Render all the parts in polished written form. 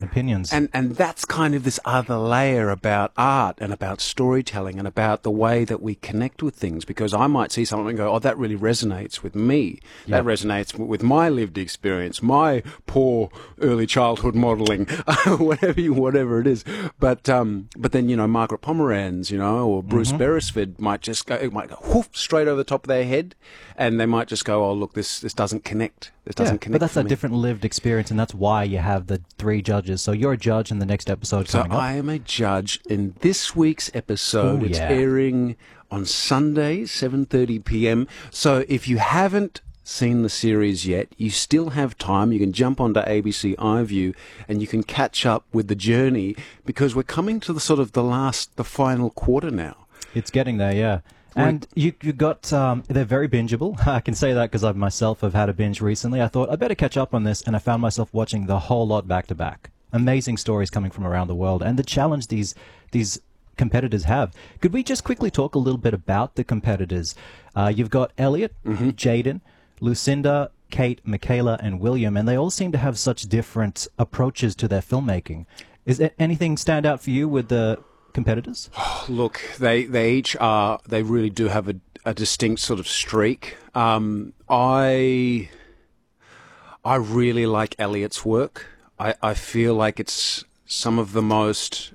opinions. And that's kind of this other layer about art and about storytelling and about the way that we connect with things, because I might see something and go, oh, that really resonates with me. Yep. That resonates with my lived experience, my poor early childhood modelling, whatever it is. But then, you know, Margaret Pomeranz, you know, or Bruce Beresford might go whoof, straight over the top of their head, and they might just go, oh, look, this doesn't connect. This doesn't connect. But that's for a me. different lived experience, and that's why you have the 3 judges. So you're a judge in the next episode So coming up. I am a judge in this week's episode. Ooh, It's yeah. airing on Sunday, 7:30 p.m. So if you haven't seen the series yet, you still have time. You can jump onto ABC iView and you can catch up with the journey, because we're coming to the final quarter now. It's getting there, yeah. And you got, they're very bingeable. I can say that because I myself have had a binge recently. I thought I better catch up on this, and I found myself watching the whole lot back to back. Amazing stories coming from around the world, and the challenge these competitors have. Could we just quickly talk a little bit about the competitors? You've got Elliot, Jaden, Lucinda, Kate, Michaela, and William, and they all seem to have such different approaches to their filmmaking. Is there anything stand out for you with the competitors? Look, they each are. They really do have a distinct sort of streak. I really like Elliot's work. I feel like it's some of the most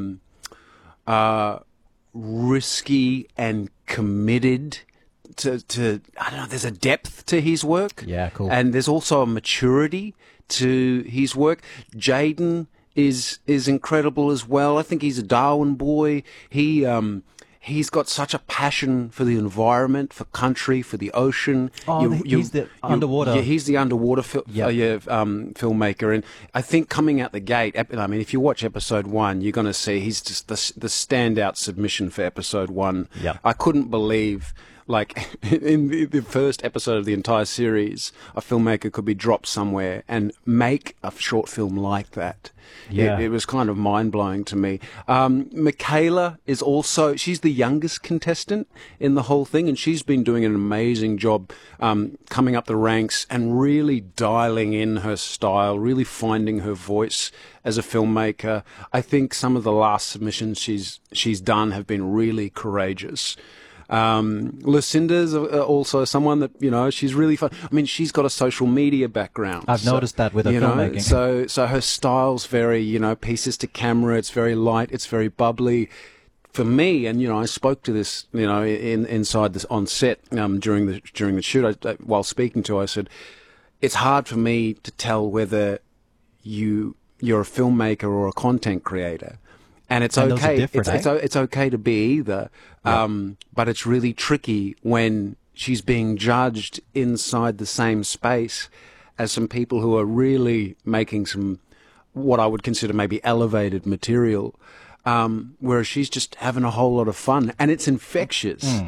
risky and committed to I don't know. There's a depth to his work. Yeah, cool. And there's also a maturity to his work. Jaden is incredible as well. I think he's a Darwin boy. He's got such a passion for the environment, for country, for the ocean. He's the underwater. Yeah, he's the underwater filmmaker. And I think coming out the gate, I mean, if you watch episode 1, you're going to see he's just the standout submission for episode 1. Yeah. I couldn't believe, like, in the first episode of the entire series, a filmmaker could be dropped somewhere and make a short film like that. Yeah. It was kind of mind-blowing to me. Michaela is also, she's the youngest contestant in the whole thing, and she's been doing an amazing job coming up the ranks and really dialing in her style, really finding her voice as a filmmaker. I think some of the last submissions she's done have been really courageous. Lucinda's also someone that, you know, she's really fun. I mean, she's got a social media background. I've noticed that with her filmmaking. So her style's very, you know, pieces to camera. It's very light. It's very bubbly. For me, and, you know, I spoke to this, you know, inside this on set during the shoot. While speaking to her, I said, it's hard for me to tell whether you're a filmmaker or a content creator. And it's okay. It's okay to be either, but it's really tricky when she's being judged inside the same space as some people who are really making some what I would consider maybe elevated material, whereas she's just having a whole lot of fun, and it's infectious.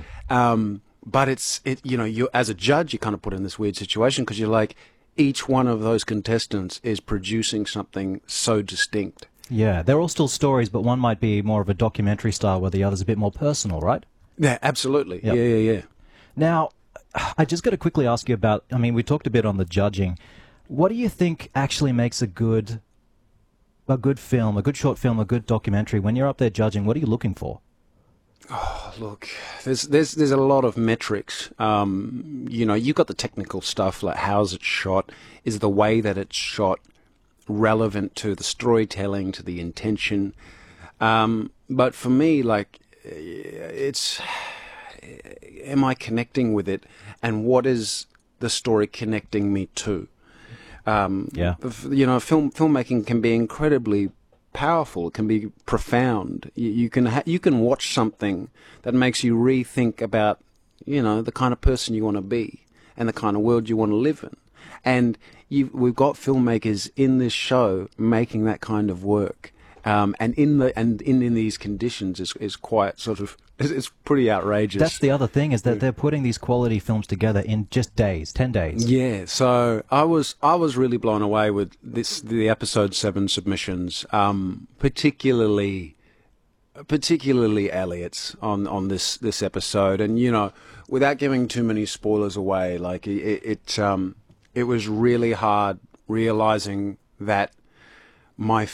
But you know, you as a judge, you kind of put in this weird situation because you're like, each one of those contestants is producing something so distinct. Yeah, they're all still stories, but one might be more of a documentary style where the other's a bit more personal, right? Yeah, absolutely. Yep. Yeah. Now, I just got to quickly ask you about, I mean, we talked a bit on the judging. What do you think actually makes a good film, a good short film, a good documentary? When you're up there judging, what are you looking for? Oh, look, there's a lot of metrics. You know, you've got the technical stuff, like how's it shot? Is the way that it's shot relevant to the storytelling, to the intention? But for me, like, it's, am I connecting with it, and what is the story connecting me to? Yeah. You know, filmmaking can be incredibly powerful. It can be profound. You can watch something that makes you rethink about, you know, the kind of person you want to be and the kind of world you want to live in. And we've got filmmakers in this show making that kind of work, and in these conditions is quite sort of, it's pretty outrageous. That's the other thing, is that they're putting these quality films together in just days, 10 days. Yeah, so I was really blown away with the episode 7 submissions, particularly Elliot's on this episode. And, you know, without giving too many spoilers away, like it was really hard realizing that